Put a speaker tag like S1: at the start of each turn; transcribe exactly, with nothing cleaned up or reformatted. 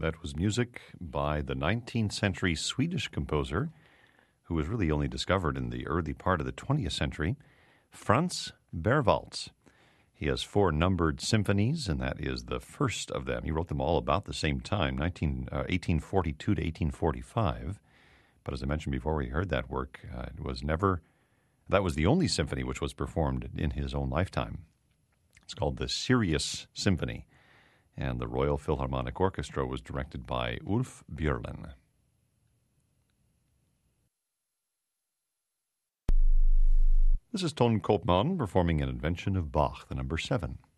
S1: That was music by the nineteenth century Swedish composer, who was really only discovered in the early part of the twentieth century, Franz Berwaldt. He has four numbered symphonies, and that is the first of them. He wrote them all about the same time, nineteen, uh, eighteen forty-two to eighteen forty-five. But as I mentioned before we heard that work, uh, it was never, that was the only symphony which was performed in his own lifetime. It's called the Sirius Symphony, and the Royal Philharmonic Orchestra was directed by Ulf Björlin. This is Ton Koopman performing an invention of Bach, the number seven.